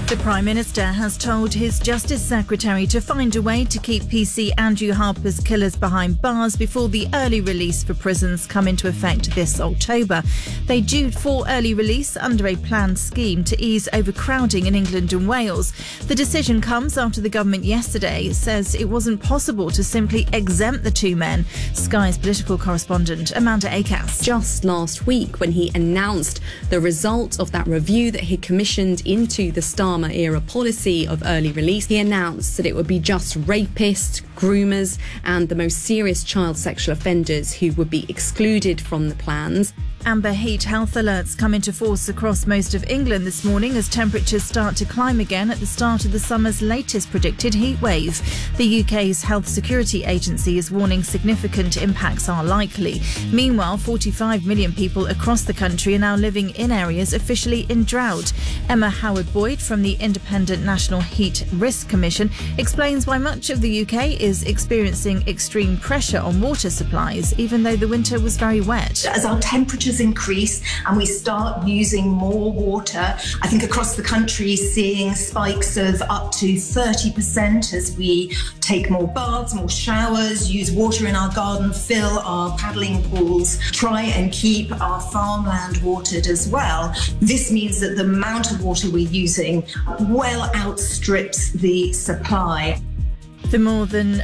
The Prime Minister has told his Justice Secretary to find a way to keep PC Andrew Harper's killers behind bars before the early release for prisons come into effect this October. They due for early release under a planned scheme to ease overcrowding in England and Wales. The decision comes after the government yesterday says it wasn't possible to simply exempt the two men. Sky's political correspondent Amanda Akas. Just last week, when he announced the result of that review that he commissioned into the Starmer-era policy of early release, he announced that it would be just rapists, groomers and the most serious child sexual offenders who would be excluded from the plans. Amber heat health alerts come into force across most of England this morning as temperatures start to climb again at the start of the summer's latest predicted heat wave. The UK's Health Security Agency is warning significant impacts are likely. Meanwhile, 45 million people across the country are now living in areas officially in drought. Emma Howard-Boyd from the Independent National Heat Risk Commission explains why much of the UK is experiencing extreme pressure on water supplies, even though the winter was very wet. As our temperatures increase and we start using more water, I think across the country seeing spikes of up to 30% as we take more baths, more showers, use water in our garden, fill our paddling pools, try and keep our farmland watered as well. This means that the amount of water we're using well outstrips the supply. More than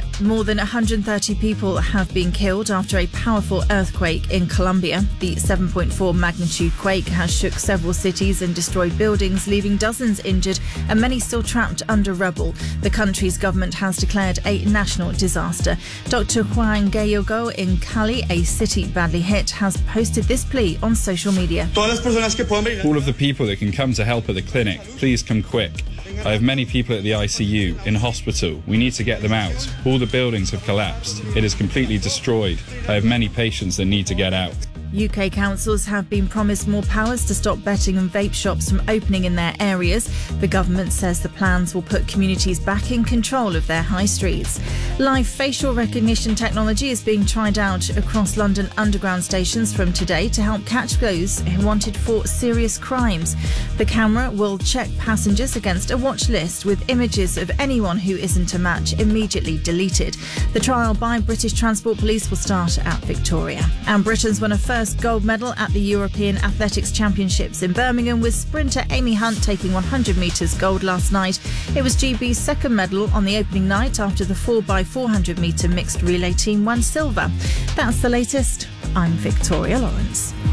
130 people have been killed after a powerful earthquake in Colombia. The 7.4 magnitude quake has shook several cities and destroyed buildings, leaving dozens injured and many still trapped under rubble. The country's government has declared a national disaster. Dr. Juan Gallego in Cali, a city badly hit, has posted this plea on social media. All of the people that can come to help at the clinic, please come quick. I have many people at the ICU, in hospital. We need to get them out. All the buildings have collapsed. It is completely destroyed. I have many patients that need to get out. UK councils have been promised more powers to stop betting and vape shops from opening in their areas. The government says the plans will put communities back in control of their high streets. Live facial recognition technology is being tried out across London Underground stations from today to help catch those who wanted for serious crimes. The camera will check passengers against a watch list with images of anyone who isn't a match immediately deleted. The trial by British Transport Police will start at Victoria. And Britain's won a first gold medal at the European Athletics Championships in Birmingham, with sprinter Amy Hunt taking 100 metres gold last night. It was GB's second medal on the opening night after the 4x400 metre mixed relay team won silver. That's the latest. I'm Victoria Lawrence.